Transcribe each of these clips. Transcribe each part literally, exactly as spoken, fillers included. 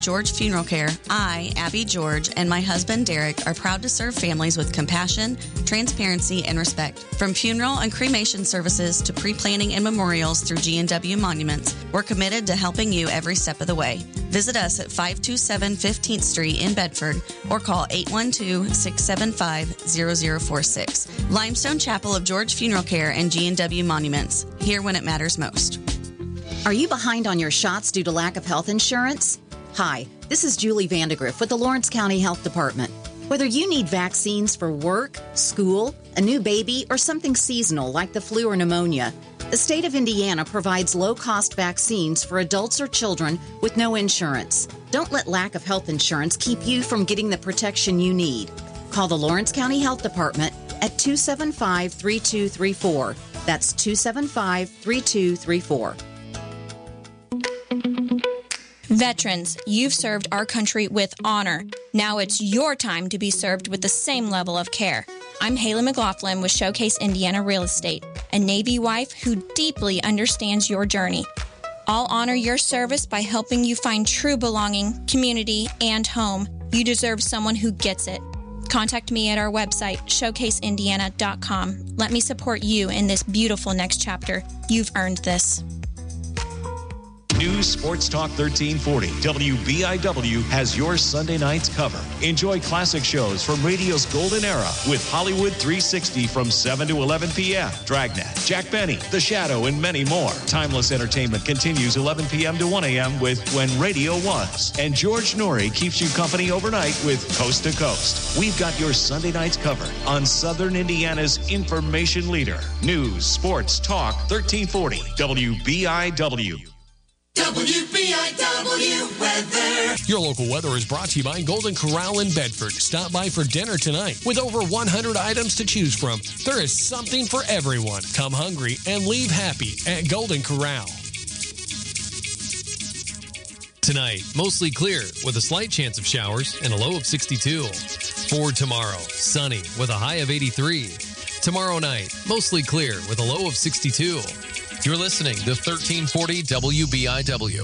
George Funeral Care, I, Abby George, and my husband Derek are proud to serve families with compassion, transparency, and respect. From funeral and cremation services to pre-planning and memorials through G and W Monuments, we're committed to helping you every step of the way. Visit us at five two seven fifteenth Street in Bedford or call eight one two, six seven five, zero zero four six. Limestone Chapel of George Funeral Care and G and W Monuments. Here when it matters most. Are you behind on your shots due to lack of health insurance? Hi, this is Julie Vandegrift with the Lawrence County Health Department. Whether you need vaccines for work, school, a new baby, or something seasonal like the flu or pneumonia, the state of Indiana provides low-cost vaccines for adults or children with no insurance. Don't let lack of health insurance keep you from getting the protection you need. Call the Lawrence County Health Department at two seven five, three two three four. That's two seven five, three two three four. Veterans, you've served our country with honor. Now it's your time to be served with the same level of care. I'm Haley McLaughlin with Showcase Indiana Real Estate, a Navy wife who deeply understands your journey. I'll honor your service by helping you find true belonging, community, and home. You deserve someone who gets it. Contact me at our website, showcase indiana dot com. Let me support you in this beautiful next chapter. You've earned this. News Sports Talk thirteen forty W B I W has your Sunday nights covered. Enjoy classic shows from radio's golden era with Hollywood three sixty from seven to eleven p.m. Dragnet, Jack Benny, The Shadow, and many more. Timeless entertainment continues eleven p.m. to one a.m. with When Radio Was. And George Norrie keeps you company overnight with Coast to Coast. We've got your Sunday nights covered on Southern Indiana's information leader. News Sports Talk thirteen forty W B I W. W B I W weather. Your local weather is brought to you by Golden Corral in Bedford. Stop by for dinner tonight. With over one hundred items to choose from, there is something for everyone. Come hungry and leave happy at Golden Corral. Tonight, mostly clear with a slight chance of showers and a low of sixty-two. For tomorrow, sunny with a high of eighty-three. Tomorrow night, mostly clear with a low of sixty-two. You're listening to thirteen forty W B I W.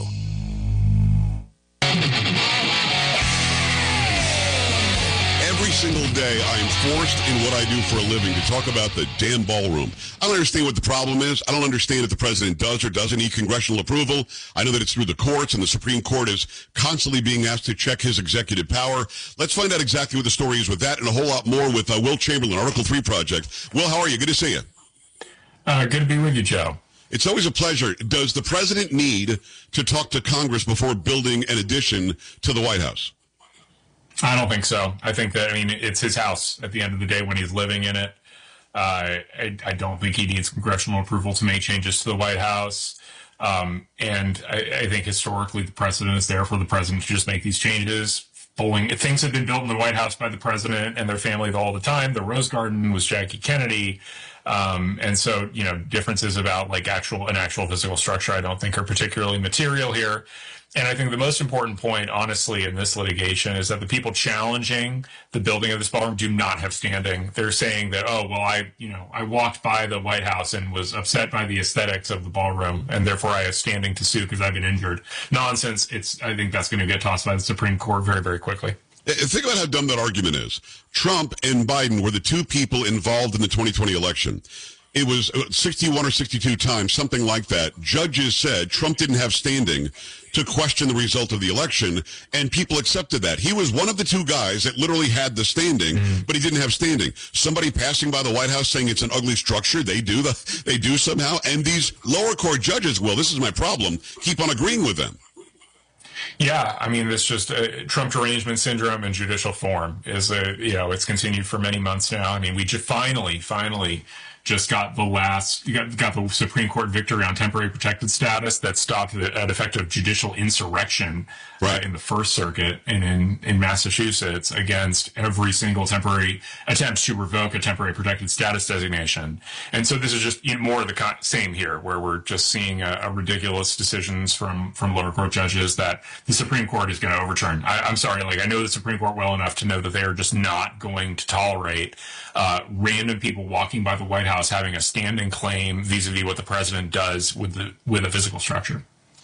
Every single day, I'm forced in what I do for a living to talk about the damn ballroom. I don't understand what the problem is. I don't understand if the president does or doesn't need congressional approval. I know that it's through the courts, and the Supreme Court is constantly being asked to check his executive power. Let's find out exactly what the story is with that and a whole lot more with uh, Will Chamberlain, Article three Project. Will, how are you? Good to see you. Uh, good to be with you, Joe. It's always a pleasure. Does the president need to talk to Congress before building an addition to the White House? I don't think so. I think that, I mean, it's his house at the end of the day when he's living in it. Uh, I, I don't think he needs congressional approval to make changes to the White House. Um, and I, I think historically the precedent is there for the president to just make these changes. Bowling, things have been built in the White House by the president and their family all the time. The Rose Garden was Jackie Kennedy. Um, and so, you know, differences about like actual, an actual physical structure, I don't think are particularly material here. And I think the most important point, honestly, in this litigation is that the people challenging the building of this ballroom do not have standing. They're saying that, oh, well, I, you know, I walked by the White House and was upset by the aesthetics of the ballroom, and therefore I have standing to sue because I've been injured. Nonsense. It's, I think that's going to get tossed by the Supreme Court very, very quickly. Think about how dumb that argument is. Trump and Biden were the two people involved in the twenty twenty election. It was sixty-one or sixty-two times, something like that. Judges said Trump didn't have standing to question the result of the election, and people accepted that. He was one of the two guys that literally had the standing, mm-hmm. but he didn't have standing. Somebody passing by the White House saying it's an ugly structure, they do the, they do somehow, and these lower court judges, well, this is my problem, keep on agreeing with them. Yeah, I mean, this just uh, Trump derangement syndrome in judicial form is a, you know, it's continued for many months now. I mean, we just finally, finally just got the last, got, got the Supreme Court victory on temporary protected status that stopped the, an effective judicial insurrection right. uh, in the First Circuit and in, in Massachusetts against every single temporary attempt to revoke a temporary protected status designation. And so this is just you know, more of the co- same here, where we're just seeing a, a ridiculous decisions from, from lower court judges that the Supreme Court is going to overturn. I, I'm sorry, like I know the Supreme Court well enough to know that they are just not going to tolerate uh, random people walking by the White House having a standing claim vis-a-vis what the president does with the with a physical structure.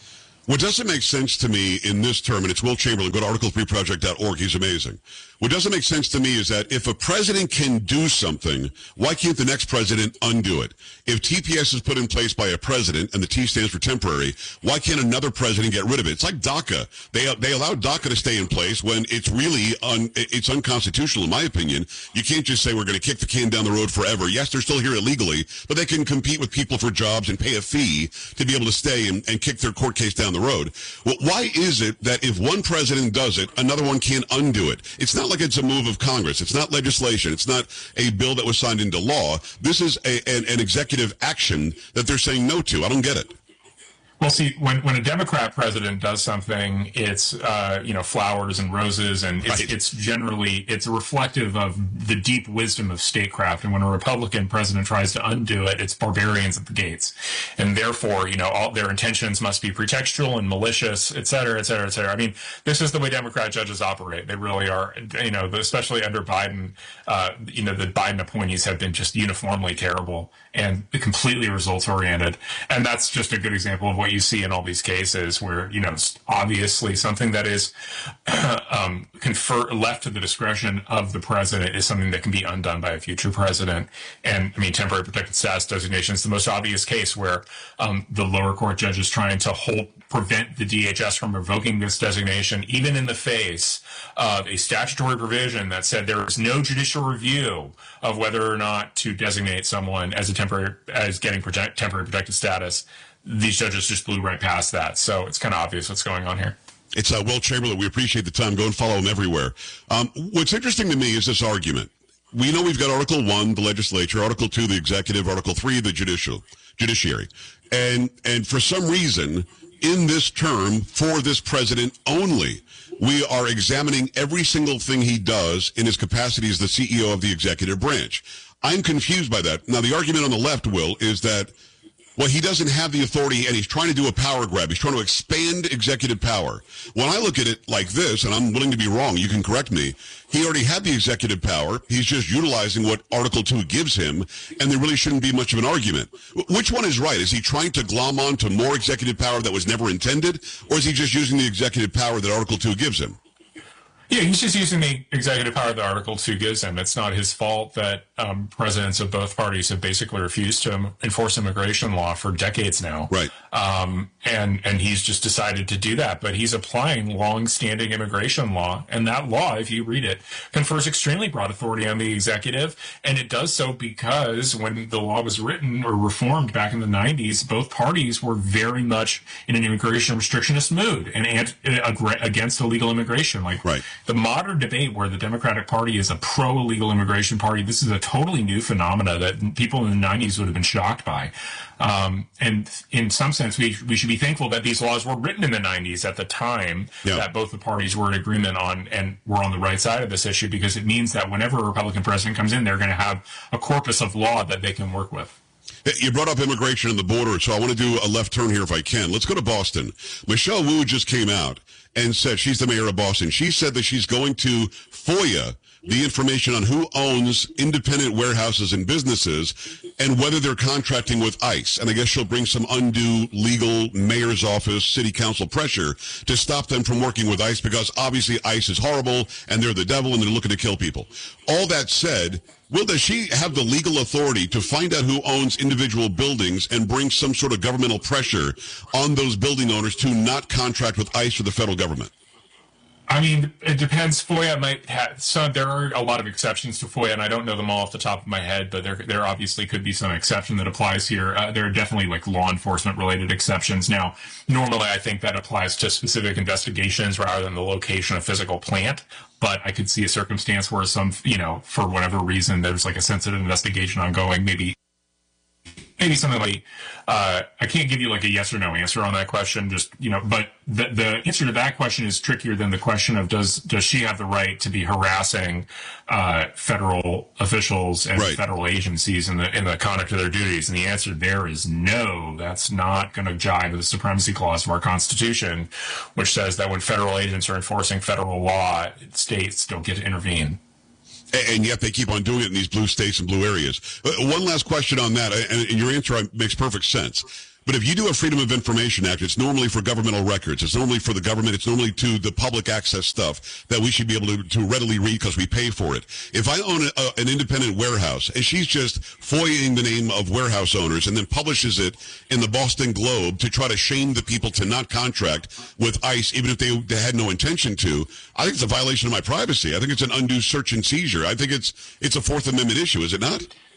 What doesn't make sense to me in this term, and it's Will Chamberlain, go to article three project dot org, he's amazing. What doesn't make sense to me is that if a president can do something, why can't the next president undo it? If T P S is put in place by a president, and the T stands for temporary, why can't another president get rid of it? It's like DACA. They they allowed DACA to stay in place when it's really un, it's unconstitutional, in my opinion. You can't just say we're going to kick the can down the road forever. Yes, they're still here illegally, but they can compete with people for jobs and pay a fee to be able to stay and, and kick their court case down the road. Well, why is it that if one president does it, another one can't undo it? It's not like it's a move of Congress. It's not legislation. It's not a bill that was signed into law. This is a, an, an executive action that they're saying no to. I don't get it. Well, see, when, when a Democrat president does something, it's, uh, you know, flowers and roses, and it's, Right. it's generally, it's reflective of the deep wisdom of statecraft. And when a Republican president tries to undo it, it's barbarians at the gates. And therefore, you know, all their intentions must be pretextual and malicious, et cetera, et cetera, et cetera. I mean, this is the way Democrat judges operate. They really are, you know, especially under Biden, uh, you know, the Biden appointees have been just uniformly terrible and completely results oriented. And that's just a good example of what you see in all these cases where, you know, obviously something that is um, confer left to the discretion of the president is something that can be undone by a future president. And I mean, temporary protected status designation is the most obvious case where um, the lower court judge is trying to hold, prevent the D H S from revoking this designation, even in the face of a statutory provision that said there is no judicial review of whether or not to designate someone as a temporary, as getting protect, temporary protected status. These judges just blew right past that. So it's kind of obvious what's going on here. It's uh, Will Chamberlain. We appreciate the time. Go and follow him everywhere. Um, what's interesting to me is this argument. We know we've got Article one, the legislature, Article two, the executive, Article three, the judicial, judiciary. And, and for some reason, in this term, for this president only, we are examining every single thing he does in his capacity as the C E O of the executive branch. I'm confused by that. Now, the argument on the left, Will, is that well, he doesn't have the authority, and he's trying to do a power grab. He's trying to expand executive power. When I look at it like this, and I'm willing to be wrong, you can correct me, he already had the executive power. He's just utilizing what Article two gives him, and there really shouldn't be much of an argument. Which one is right? Is he trying to glom on to more executive power that was never intended, or is he just using the executive power that Article two gives him? Yeah, he's just using the executive power that Article two gives him. It's not his fault that um, presidents of both parties have basically refused to enforce immigration law for decades now. Right. Um, and, and he's just decided to do that. But he's applying long-standing immigration law. And that law, if you read it, confers extremely broad authority on the executive. And it does so because when the law was written or reformed back in the nineties, both parties were very much in an immigration restrictionist mood and against illegal immigration. Like, right. The modern debate where the Democratic Party is a pro-illegal immigration party, this is a totally new phenomena that people in the nineties would have been shocked by. Um, and in some sense, we, we should be thankful that these laws were written in the nineties at the time yeah. that both the parties were in agreement on and were on the right side of this issue, because it means that whenever a Republican president comes in, they're going to have a corpus of law that they can work with. You brought up immigration and the border, so I want to do a left turn here if I can. Let's go to Boston. Michelle Wu just came out and said, she's the mayor of Boston. She said that she's going to FOIA the information on who owns independent warehouses and businesses and whether they're contracting with ICE. And I guess she'll bring some undue legal mayor's office, city council pressure to stop them from working with ICE, because obviously ICE is horrible and they're the devil and they're looking to kill people. All that said, Will, does she have the legal authority to find out who owns individual buildings and bring some sort of governmental pressure on those building owners to not contract with ICE or the federal government? I mean, it depends. FOIA might have some. There are a lot of exceptions to FOIA, and I don't know them all off the top of my head, but there, there obviously could be some exception that applies here. Uh, there are definitely like law enforcement related exceptions. Now, normally I think that applies to specific investigations rather than the location of physical plant. But I could see a circumstance where some, you know, for whatever reason, there's like a sensitive investigation ongoing, maybe. Maybe something like, uh, I can't give you like a yes or no answer on that question, just, you know, but the, the answer to that question is trickier than the question of does, does she have the right to be harassing, uh, federal officials and right. federal agencies in the, in the conduct of their duties? And the answer there is no. That's not going to jive with the supremacy clause of our Constitution, which says that when federal agents are enforcing federal law, states don't get to intervene. And yet they keep on doing it in these blue states and blue areas. One last question on that, and your answer makes perfect sense. But if you do a Freedom of Information Act, it's normally for governmental records. It's normally for the government. It's normally to the public access stuff that we should be able to, to readily read because we pay for it. If I own a, a, an independent warehouse and she's just FOIAing the name of warehouse owners and then publishes it in the Boston Globe to try to shame the people to not contract with ICE, even if they, they had no intention to, I think it's a violation of my privacy. I think it's an undue search and seizure. I think it's it's a Fourth Amendment issue, is it not?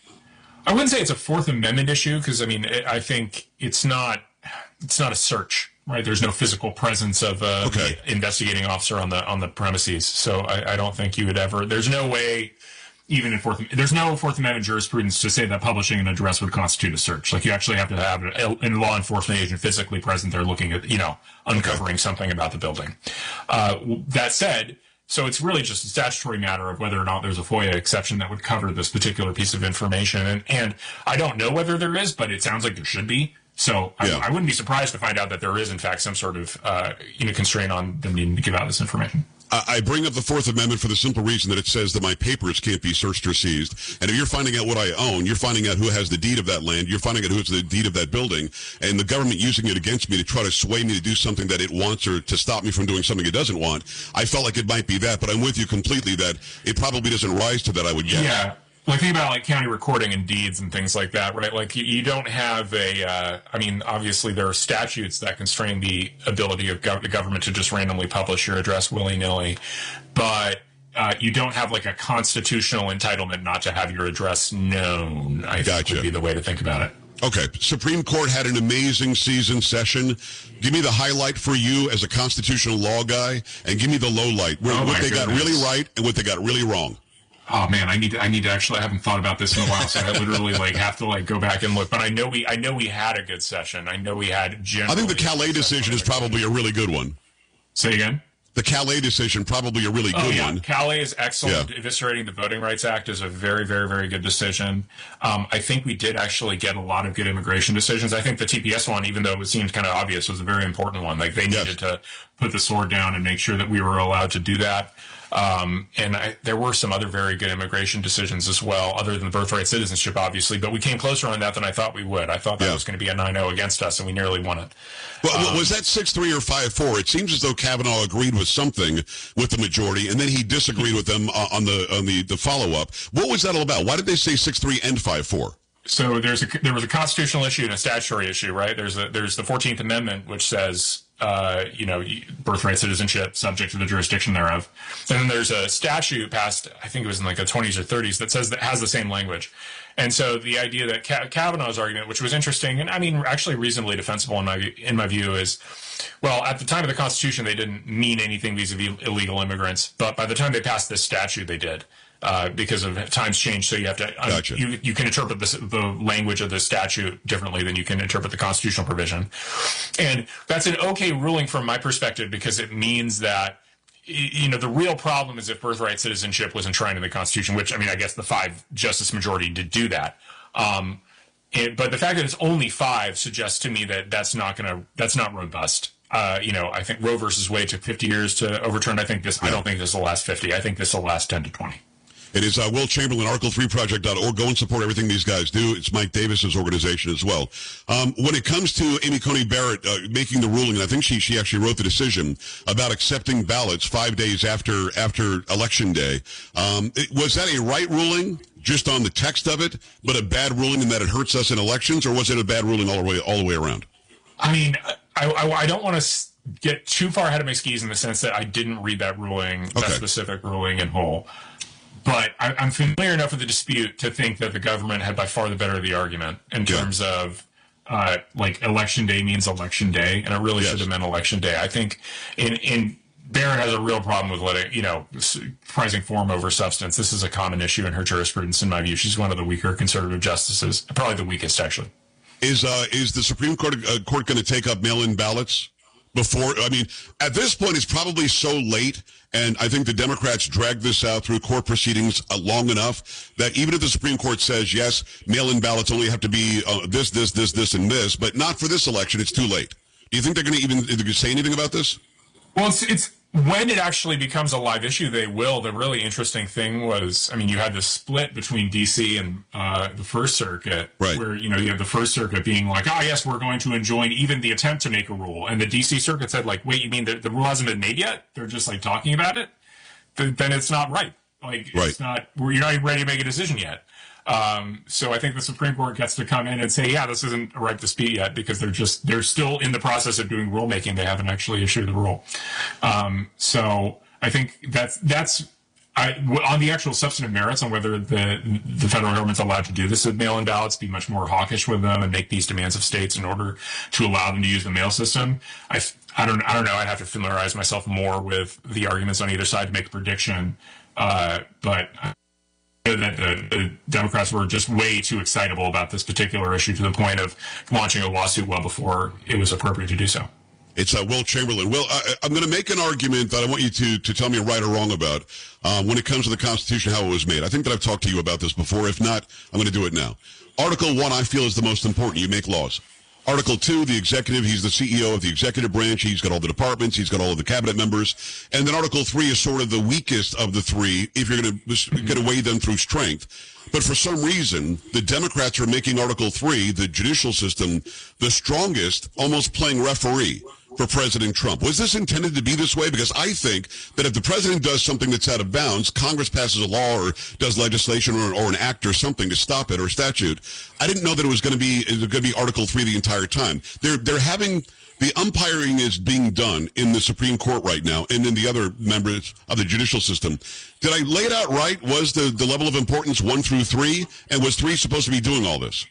I wouldn't say it's a Fourth Amendment issue because, I mean, I think it's not it's not a search, right? There's no physical presence of a okay. investigating officer on the on the premises. So I, I don't think you would ever. There's no way, even in Fourth, there's no Fourth Amendment jurisprudence to say that publishing an address would constitute a search. Like you actually have to have a, a law enforcement agent physically present there, looking at, you know, uncovering okay. something about the building. Uh, that said. So it's really just a statutory matter of whether or not there's a FOIA exception that would cover this particular piece of information. And, and I don't know whether there is, but it sounds like there should be. So yeah. I, I wouldn't be surprised to find out that there is, in fact, some sort of uh, you know, constraint on them needing to give out this information. I bring up the Fourth Amendment for the simple reason that it says that my papers can't be searched or seized. And if you're finding out what I own, you're finding out who has the deed of that land, you're finding out who has the deed of that building, and the government using it against me to try to sway me to do something that it wants or to stop me from doing something it doesn't want. I felt like it might be that, but I'm with you completely that it probably doesn't rise to that, I would guess. Yeah. Like, think about, like, county recording and deeds and things like that, right? Like, you, you don't have a, uh, I mean, obviously there are statutes that constrain the ability of gov- the government to just randomly publish your address willy-nilly, but uh, you don't have, like, a constitutional entitlement not to have your address known, I gotcha. think would be the way to think about it. Okay. Supreme Court had an amazing season session. Give me the highlight for you as a constitutional law guy, and give me the low light, where, oh what they goodness. got really right and what they got really wrong. Oh man, I need to, I need to actually, I haven't thought about this in a while, so I literally like have to like go back and look. But I know we, I know we had a good session. I know we had generally. I think the Calais decision is probably a really good one. Say again? The Calais decision, probably a really good oh, yeah. one. Calais is excellent. Yeah. Eviscerating the Voting Rights Act is a very, very, very good decision. Um, I think we did actually get a lot of good immigration decisions. I think the T P S one, even though it seemed kind of obvious, was a very important one. Like they needed yes. to put the sword down and make sure that we were allowed to do that. Um, and I, there were some other very good immigration decisions as well, other than birthright citizenship, obviously. But we came closer on that than I thought we would. I thought that yeah. was going to be a nine oh against us, and we nearly won it. Well, um, was that six three or five four? It seems as though Kavanaugh agreed with something with the majority, and then he disagreed with them on the on the, the follow-up. What was that all about? Why did they say six three and five four? So there's a, there was a constitutional issue and a statutory issue, right? There's a, there's the fourteenth Amendment, which says, uh, you know, birthright citizenship subject to the jurisdiction thereof. And then there's a statute passed, I think it was in like the twenties or thirties, that says that has the same language. And so the idea that Kavanaugh's argument, which was interesting, and I mean, actually reasonably defensible in my in my view, is, well, at the time of the Constitution, they didn't mean anything vis-a-vis illegal immigrants, but by the time they passed this statute, they did. Uh, because of times change, so you have to um, gotcha. you you can interpret this, the language of the statute differently than you can interpret the constitutional provision, and that's an okay ruling from my perspective because it means that you know the real problem is if birthright citizenship was enshrined in the Constitution, which I mean I guess the five justice majority did do that, um, it, but the fact that it's only five suggests to me that that's not going to that's not robust. Uh, you know, I think Roe versus Wade took fifty years to overturn. I think this. Yeah. I don't think this will last fifty. I think this will last ten to twenty. It is uh, Will Chamberlain, Article three project dot org. Go and support everything these guys do. It's Mike Davis's organization as well. Um, when it comes to Amy Coney Barrett uh, making the ruling, and I think she she actually wrote the decision about accepting ballots five days after after Election Day, um, it, was that a right ruling just on the text of it, but a bad ruling in that it hurts us in elections, or was it a bad ruling all the way all the way around? I mean, I, I, I don't want to get too far ahead of my skis in the sense that I didn't read that ruling, okay. that specific ruling in whole. But I, I'm familiar enough with the dispute to think that the government had by far the better of the argument in yeah. terms of, uh, like, election day means election day, and it really yes. should have meant election day. I think in, in Barrett has a real problem with letting, you know, prizing form over substance. This is a common issue in her jurisprudence, in my view. She's one of the weaker conservative justices, probably the weakest, actually. Is uh, is the Supreme Court uh, court going to take up mail-in ballots before? I mean, at this point, it's probably so late, and I think the Democrats dragged this out through court proceedings uh, long enough that even if the Supreme Court says, yes, mail-in ballots only have to be uh, this, this, this, this, and this, but not for this election, it's too late. Do you think they're going to even say anything about this? Well, it's, it's when it actually becomes a live issue, they will. The really interesting thing was, I mean, you had this split between D C and uh, the First Circuit, right, where, you know, you have the First Circuit being like, oh, yes, we're going to enjoin even the attempt to make a rule. And the D C Circuit said, like, wait, you mean the, the rule hasn't been made yet? They're just, like, talking about it? Th- then it's not right. Like, right. it's not, you're not even ready to make a decision yet. Um, so I think the Supreme Court gets to come in and say, yeah, this isn't a right dispute yet, because they're just, they're still in the process of doing rulemaking. They haven't actually issued the rule. Um, so I think that's, that's, I, on the actual substantive merits on whether the, the federal government's allowed to do this with mail-in ballots, be much more hawkish with them and make these demands of states in order to allow them to use the mail system. I, I don't, I don't know. I'd have to familiarize myself more with the arguments on either side to make a prediction. Uh, but that the, the Democrats were just way too excitable about this particular issue to the point of launching a lawsuit well before it was appropriate to do so. It's uh, Will Chamberlain. Will, I, I'm going to make an argument that I want you to, to tell me right or wrong about um, when it comes to the Constitution, how it was made. I think that I've talked to you about this before. If not, I'm going to do it now. Article one, I feel, is the most important. You make laws. Article two, the executive, he's the C E O of the executive branch. He's got all the departments. He's got all of the cabinet members. And then Article three is sort of the weakest of the three if you're going to going to weigh them through strength. But for some reason, the Democrats are making Article three, the judicial system, the strongest, almost playing referee for President Trump. Was this intended to be this way? Because I think that if the president does something that's out of bounds, Congress passes a law or does legislation or, or an act or something to stop it or statute. I didn't know that it was going to be it was going to be Article three the entire time. They're they're having the umpiring is being done in the Supreme Court right now and in the other members of the judicial system. Did I lay it out right? Was the, the level of importance one through three? And was three supposed to be doing all this?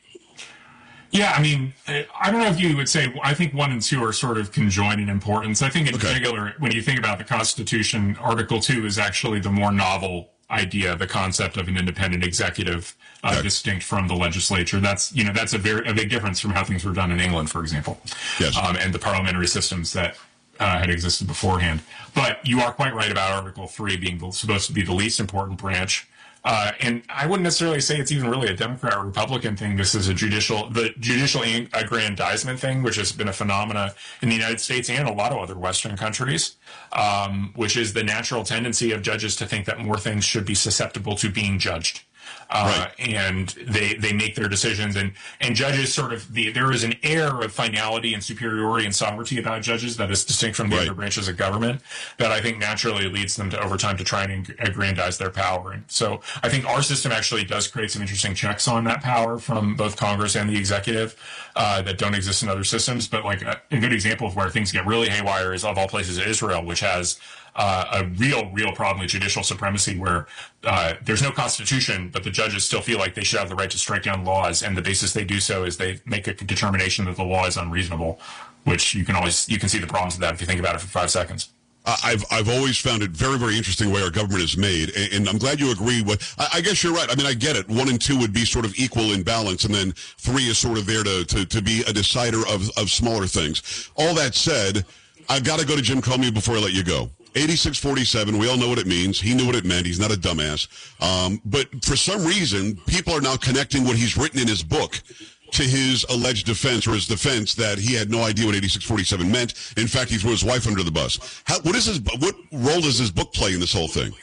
Yeah, I mean, I don't know if you would say, I think one and two are sort of conjoined in importance. I think in okay. particular, when you think about the Constitution, Article two is actually the more novel idea, the concept of an independent executive uh, okay. distinct from the legislature. That's, you know, that's a very, a big difference from how things were done in England, for example. Yes. Um, and the parliamentary systems that uh, had existed beforehand. But you are quite right about Article three being the, supposed to be the least important branch. Uh, and I wouldn't necessarily say it's even really a Democrat or Republican thing. This is a judicial, the judicial aggrandizement thing, which has been a phenomena in the United States and a lot of other Western countries, um, which is the natural tendency of judges to think that more things should be susceptible to being judged. Uh, right. And they, they make their decisions, and, and judges sort of, the, there is an air of finality and superiority and sovereignty about judges that is distinct from the right. other branches of government that I think naturally leads them to over time to try and aggrandize their power. And so I think our system actually does create some interesting checks on that power from both Congress and the executive uh, that don't exist in other systems. But like a, a good example of where things get really haywire is, of all places, Israel, which has Uh, a real, real problem with judicial supremacy where uh, there's no constitution, but the judges still feel like they should have the right to strike down laws. And the basis they do so is they make a determination that the law is unreasonable, which you can always, you can see the problems of that if you think about it for five seconds. I've I've always found it very, very interesting the way our government is made, and I'm glad you agree with. I guess you're right. I mean, I get it. One and two would be sort of equal in balance, and then three is sort of there to to, to be a decider of, of smaller things. All that said, I've got to go to Jim Comey before I let you go. eighty-six forty-seven, we all know what it means. He knew what it meant. He's not a dumbass. Um, but for some reason, people are now connecting what he's written in his book to his alleged defense, or his defense that he had no idea what eighty-six forty-seven meant. In fact, he threw his wife under the bus. How, what is his, what role does his book play in this whole thing?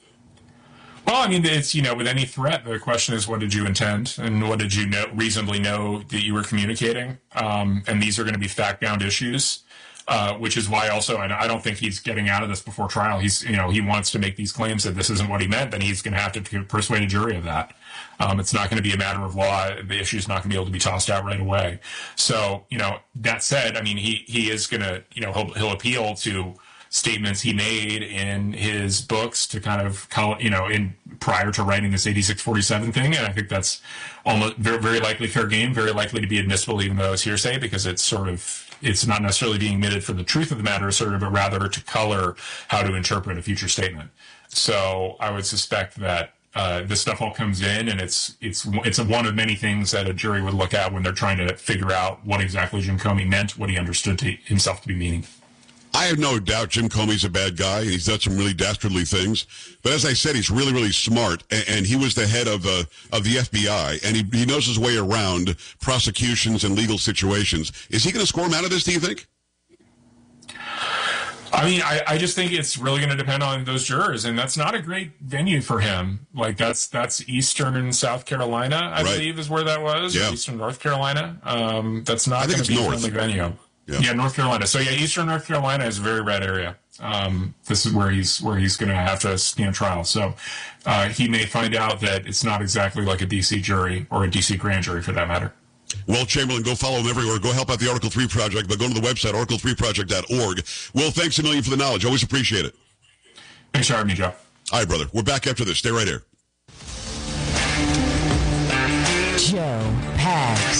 Well, I mean, it's, you know, with any threat, the question is, what did you intend, and what did you know, reasonably know that you were communicating? Um, and these are going to be fact-bound issues. Uh, which is why also I don't think he's getting out of this before trial. He's, you know, he wants to make these claims that this isn't what he meant, then he's going to have to persuade a jury of that. Um, it's not going to be a matter of law. The issue is not going to be able to be tossed out right away. So, you know, that said, I mean, he, he is going to, you know, he'll, he'll appeal to statements he made in his books to kind of, you know, in prior to writing this eighty-six forty-seven thing. And I think that's almost very, very likely fair game, very likely to be admissible, even though it's hearsay, because it's sort of, it's not necessarily being admitted for the truth of the matter, sort of, but rather to color how to interpret a future statement. So I would suspect that uh, this stuff all comes in, and it's it's it's one of many things that a jury would look at when they're trying to figure out what exactly Jim Comey meant, what he understood to himself to be meaning. I have no doubt Jim Comey's a bad guy, and he's done some really dastardly things. But as I said, he's really, really smart, and, and he was the head of uh, of the F B I, and he, he knows his way around prosecutions and legal situations. Is he going to score him out of this, do you think? Uh, I mean, I, I just think it's really going to depend on those jurors, and that's not a great venue for him. Like, that's that's Eastern South Carolina, I right. believe, is where that was. Yeah. Eastern North Carolina. Um, that's not going to be a friendly venue. Yeah. yeah, North Carolina. So yeah, Eastern North Carolina is a very red area. Um, this is where he's where he's going to have to stand trial. So uh, he may find out that it's not exactly like a D C jury or a D C grand jury, for that matter. Will Chamberlain, go follow him everywhere. Go help out the Article three Project by going to the website, article three project dot org. Will, thanks a million for the knowledge. Always appreciate it. Thanks for having me, Joe. All right, brother. We're back after this. Stay right here. Joe Pags.